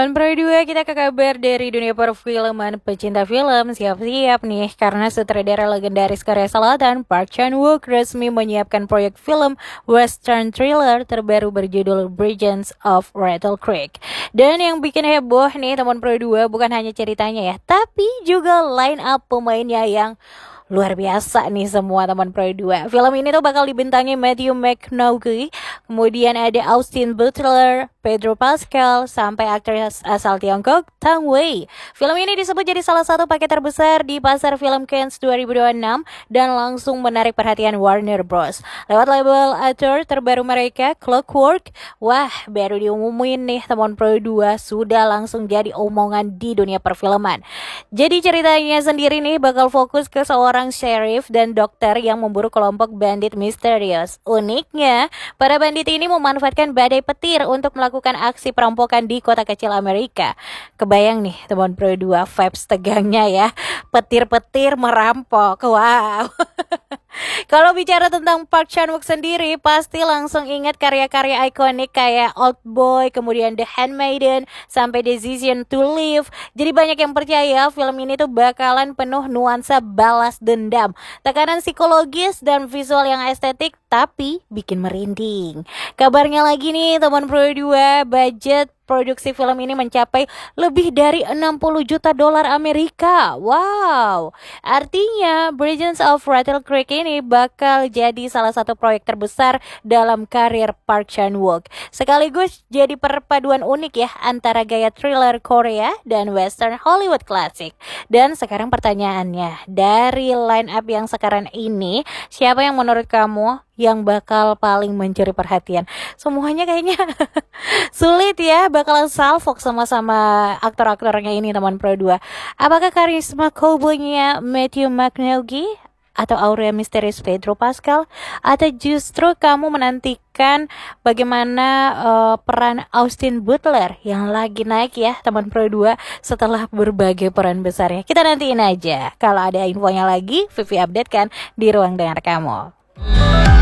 Dan berdua kita ke kabar dari dunia perfilman. Pecinta film siap-siap nih karena sutradara legendaris Korea Selatan Park Chan-wook resmi menyiapkan proyek film western thriller terbaru berjudul Bridges of Rattle Creek. Dan yang bikin heboh nih teman Pro 2 bukan hanya ceritanya ya, tapi juga line up pemainnya yang luar biasa nih semua teman Pro 2. Film ini tuh bakal dibintangi Matthew McConaughey, kemudian ada Austin Butler, Pedro Pascal, sampai aktris asal Tiongkok Tang Wei. Film ini disebut jadi salah satu paket terbesar di pasar film Cannes 2026 dan langsung menarik perhatian Warner Bros. Lewat label atur terbaru mereka, Clockwork, wah baru diumumin nih teman Pro 2 sudah langsung jadi omongan di dunia perfilman. Jadi ceritanya sendiri nih bakal fokus ke seorang sheriff dan dokter yang memburu kelompok bandit misterius. Uniknya, para bandit ini memanfaatkan badai petir untuk melakukan aksi perampokan di kota kecil Amerika. Kebayang nih teman Pro 2 vibes tegangnya ya. Petir-petir merampok. Wow. Kalau bicara tentang Park Chan-wook sendiri, pasti langsung ingat karya-karya ikonik kayak Old Boy, kemudian The Handmaiden, sampai Decision to Live. Jadi banyak yang percaya film ini tuh bakalan penuh nuansa balas dendam, tekanan psikologis dan visual yang estetik tapi bikin merinding. Kabarnya lagi nih teman Pro 2, budget produksi film ini mencapai lebih dari 60 juta dolar Amerika. Wow. Artinya Bridges of Rattle Creek ini bakal jadi salah satu proyek terbesar dalam karir Park Chan-wook. Sekaligus jadi perpaduan unik ya antara gaya thriller Korea dan western Hollywood klasik. Dan sekarang pertanyaannya, dari line up yang sekarang ini, siapa yang menurut kamu yang bakal paling mencuri perhatian? Semuanya kayaknya sulit ya, bakalan salfok sama-sama aktor-aktornya ini teman Pro 2. Apakah karisma cowboynya Matthew McConaughey atau aura misterius Pedro Pascal, atau justru kamu menantikan bagaimana peran Austin Butler yang lagi naik ya teman Pro 2 setelah berbagai peran besarnya? Kita nantiin aja. Kalau ada infonya lagi, Vivi update kan di ruang dengar kamu.